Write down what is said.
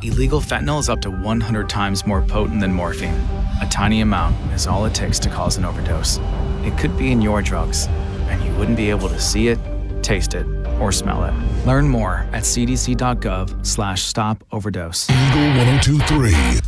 Illegal fentanyl is up to 100 times more potent than morphine. A tiny amount is all it takes to cause an overdose. It could be in your drugs, and you wouldn't be able to see it, taste it, or smell it. Learn more at cdc.gov/stop overdose. Eagle 102.3.